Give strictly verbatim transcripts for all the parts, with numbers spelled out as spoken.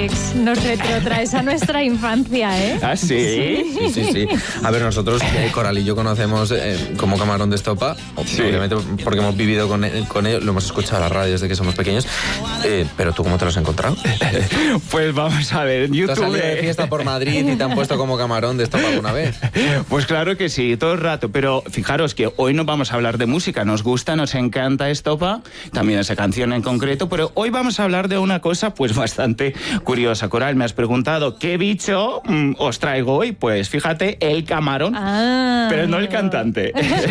Alex, nos retrotraes a nuestra infancia, ¿eh? ¿Ah, sí? Sí, sí, sí. A ver, nosotros, eh, Coral y yo conocemos eh, como camarón de estopa, sí. Obviamente porque hemos vivido con, con ellos, lo hemos escuchado en la radio desde que somos pequeños, eh, pero ¿tú cómo te los has encontrado? Pues vamos a ver, en YouTube... ¿Te has salido de fiesta por Madrid y te han puesto como camarón de estopa alguna vez? Pues claro que sí, todo el rato, pero fijaros que hoy no vamos a hablar de música, nos gusta, nos encanta estopa, también esa canción en concreto, pero hoy vamos a hablar de una cosa pues bastante curiosa. Coral, me has preguntado ¿qué bicho mm, os traigo hoy? Pues fíjate, el camarón, ah. pero no el cantante.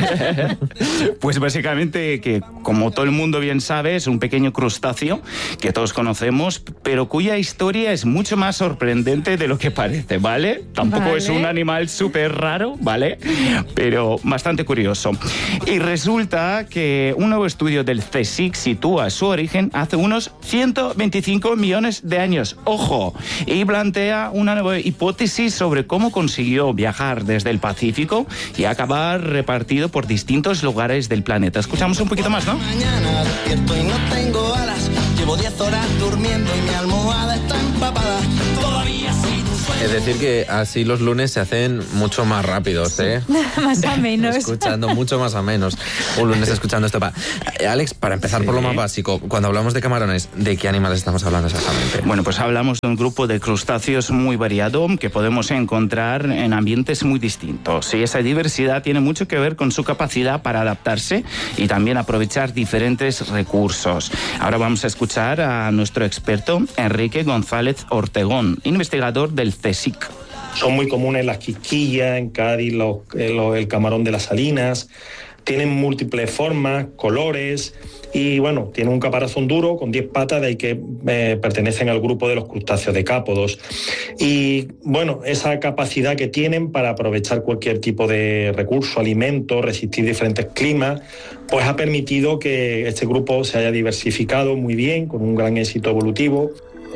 Pues básicamente que, como todo el mundo bien sabe, es un pequeño crustáceo que todos conocemos, pero cuya historia es mucho más sorprendente de lo que parece, ¿vale? Tampoco vale. Es un animal súper raro, ¿vale? Pero bastante curioso. Y resulta que un nuevo estudio del CSIC sitúa su origen hace unos ciento veinticinco millones de años. ¡Ojo! Y plantea una nueva hipótesis sobre cómo consiguió viajar desde el Pacífico y acabar repartido por distintos lugares del planeta. Escuchamos un poquito más, ¿no? Mañana despierto y no tengo alas. Llevo diez horas durmiendo y mi almohada está empapada. Todavía sin sueño. Es decir que así los lunes se hacen mucho más rápidos, ¿eh? Más o menos. Escuchando mucho más o menos. Un lunes escuchando esto. Pa. Alex, para empezar sí. por lo más básico, cuando hablamos de camarones, ¿de qué animales estamos hablando exactamente? Bueno, pues hablamos de un grupo de crustáceos muy variado que podemos encontrar en ambientes muy distintos. Y esa diversidad tiene mucho que ver con su capacidad para adaptarse y también aprovechar diferentes recursos. Ahora vamos a escuchar a nuestro experto, Enrique González Ortegón, investigador del CSIC. Son muy comunes las quisquillas, en Cádiz los, los, el camarón de las salinas. Tienen múltiples formas, colores y, bueno, tienen un caparazón duro con diez patas, de ahí que eh, pertenecen al grupo de los crustáceos decápodos. Y, bueno, esa capacidad que tienen para aprovechar cualquier tipo de recurso, alimento, resistir diferentes climas, pues ha permitido que este grupo se haya diversificado muy bien, con un gran éxito evolutivo.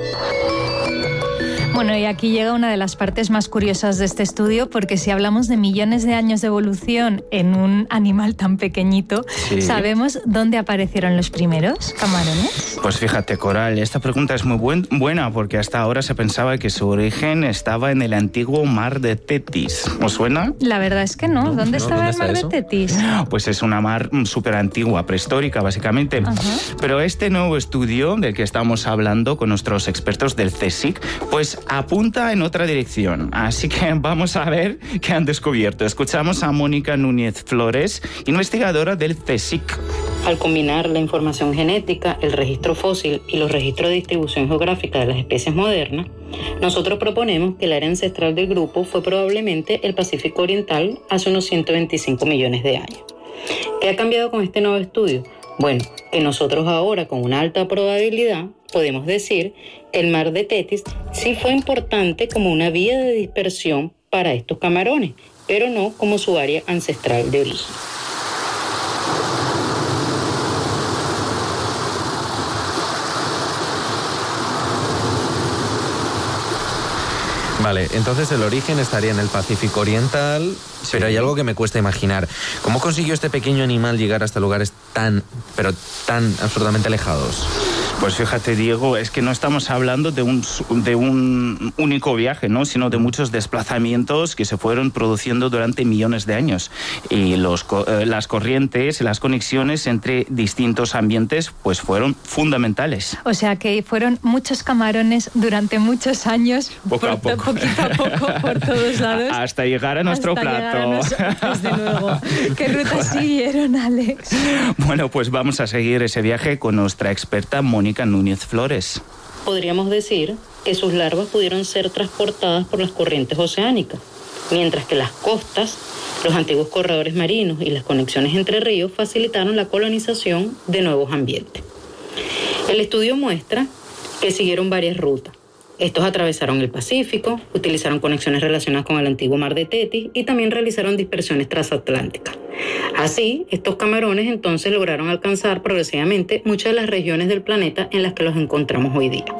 Bueno, y aquí llega una de las partes más curiosas de este estudio, porque si hablamos de millones de años de evolución en un animal tan pequeñito, sí. ¿sabemos dónde aparecieron los primeros camarones? Pues fíjate, Coral, esta pregunta es muy buen, buena, porque hasta ahora se pensaba que su origen estaba en el antiguo mar de Tetis. ¿Os suena? La verdad es que no. no ¿Dónde no, estaba ¿dónde el mar está de Tetis? Pues es una mar súper antigua, prehistórica, básicamente. Uh-huh. Pero este nuevo estudio del que estamos hablando con nuestros expertos del CSIC, pues apunta en otra dirección. Así que vamos a ver qué han descubierto. Escuchamos a Mónica Núñez Flores, investigadora del CSIC. Al combinar la información genética, el registro fósil y los registros de distribución geográfica de las especies modernas, nosotros proponemos que el área ancestral del grupo fue probablemente el Pacífico Oriental hace unos ciento veinticinco millones de años. ¿Qué ha cambiado con este nuevo estudio? Bueno, que nosotros ahora, con una alta probabilidad, podemos decir que el mar de Tetis sí fue importante como una vía de dispersión para estos camarones, pero no como su área ancestral de origen. Vale, entonces el origen estaría en el Pacífico Oriental, sí. Pero hay algo que me cuesta imaginar. ¿Cómo consiguió este pequeño animal llegar hasta lugares tan, pero tan absolutamente alejados? Pues fíjate, Diego, es que no estamos hablando de un, de un único viaje, ¿no? Sino de muchos desplazamientos que se fueron produciendo durante millones de años. Y los, eh, las corrientes y las conexiones entre distintos ambientes pues fueron fundamentales. O sea que fueron muchos camarones durante muchos años, poco por, a poco. poquito a poco, por todos lados. Hasta llegar a nuestro Hasta plato. A nuestro, desde luego. ¿Qué ruta siguieron, Alex? Bueno, pues vamos a seguir ese viaje con nuestra experta Mónica Núñez Flores. Podríamos decir que sus larvas pudieron ser transportadas por las corrientes oceánicas, mientras que las costas, los antiguos corredores marinos y las conexiones entre ríos facilitaron la colonización de nuevos ambientes. El estudio muestra que siguieron varias rutas. Estos atravesaron el Pacífico, utilizaron conexiones relacionadas con el antiguo mar de Tetis y también realizaron dispersiones transatlánticas. Así, estos camarones entonces lograron alcanzar progresivamente muchas de las regiones del planeta en las que los encontramos hoy día.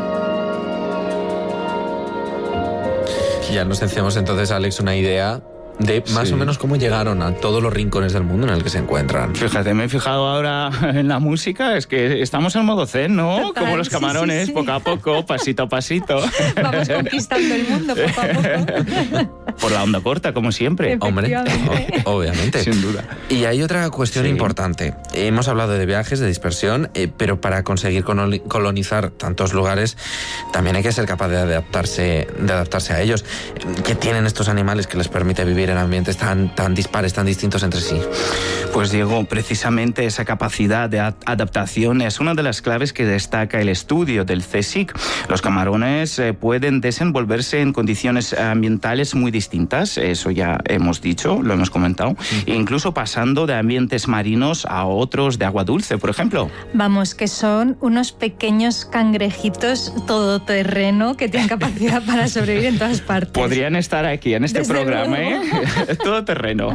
Ya nos hacemos entonces, Alex, una idea de más Sí. o menos cómo llegaron a todos los rincones del mundo en el que se encuentran. Fíjate, me he fijado ahora en la música, es que estamos en modo zen, ¿no? Total, Como los sí, camarones, sí, sí. poco a poco, pasito a pasito. Vamos conquistando el mundo poco a poco. Por la onda corta, como siempre. Hombre, Efectivamente. o- obviamente. Sin duda. Y hay otra cuestión Sí. importante. Hemos hablado de viajes, de dispersión, eh, pero para conseguir coloni- colonizar tantos lugares también hay que ser capaz de adaptarse, de adaptarse a ellos. ¿Qué tienen estos animales que les permite vivir en ambientes tan, tan dispares, tan distintos entre sí? Pues Diego, precisamente esa capacidad de ad- adaptación es una de las claves que destaca el estudio del CSIC. Los camarones eh, pueden desenvolverse en condiciones ambientales muy distintas, eso ya hemos dicho, lo hemos comentado, e incluso pasando de ambientes marinos a otros de agua dulce, por ejemplo. Vamos, que son unos pequeños cangrejitos todoterreno que tienen capacidad para sobrevivir en todas partes. Podrían estar aquí en este Desde programa, luego. ¿eh? Todo terreno.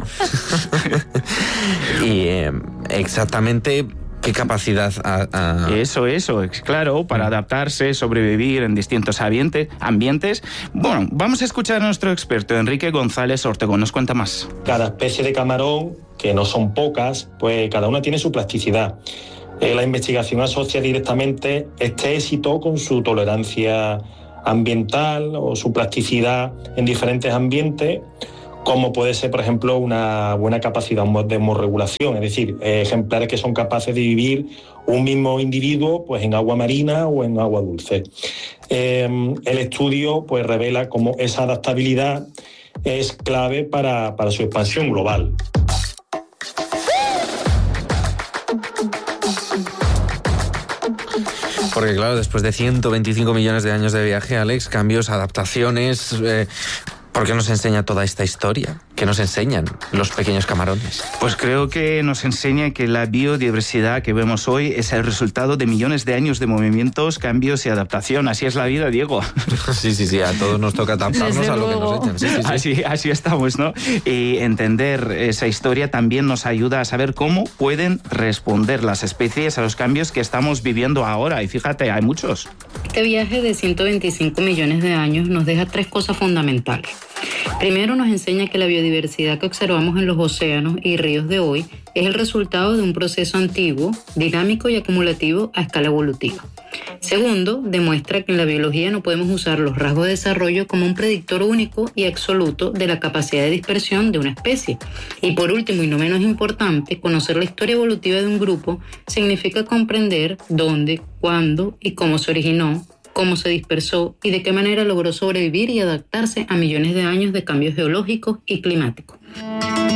Y eh, exactamente qué capacidad a- a- Eso, eso, es claro, para adaptarse, sobrevivir en distintos ambiente- ambientes. Bueno, vamos a escuchar a nuestro experto, Enrique González Ortegón, nos cuenta más. Cada especie de camarón, que no son pocas, pues cada una tiene su plasticidad. Eh, la investigación asocia directamente este éxito con su tolerancia ambiental o su plasticidad en diferentes ambientes, como puede ser, por ejemplo, una buena capacidad de hemorregulación, es decir, eh, ejemplares que son capaces de vivir un mismo individuo pues, en agua marina o en agua dulce. Eh, el estudio pues, revela cómo esa adaptabilidad es clave para, para su expansión global. Porque claro, después de ciento veinticinco millones de años de viaje, Alex, cambios, adaptaciones... Eh, ¿por qué nos enseña toda esta historia? ¿Qué nos enseñan los pequeños camarones? Pues creo que nos enseña que la biodiversidad que vemos hoy es el resultado de millones de años de movimientos, cambios y adaptación. Así es la vida, Diego. Sí, sí, sí, a todos nos toca adaptarnos Desde a lo que luego. nos echan. Sí, sí, sí. Así, así estamos, ¿no? Y entender esa historia también nos ayuda a saber cómo pueden responder las especies a los cambios que estamos viviendo ahora. Y fíjate, hay muchos. Este viaje de ciento veinticinco millones de años nos deja tres cosas fundamentales. Primero, nos enseña que la biodiversidad que observamos en los océanos y ríos de hoy es el resultado de un proceso antiguo, dinámico y acumulativo a escala evolutiva. Segundo, demuestra que en la biología no podemos usar los rasgos de desarrollo como un predictor único y absoluto de la capacidad de dispersión de una especie. Y por último, y no menos importante, conocer la historia evolutiva de un grupo significa comprender dónde, cuándo y cómo se originó, cómo se dispersó y de qué manera logró sobrevivir y adaptarse a millones de años de cambios geológicos y climáticos.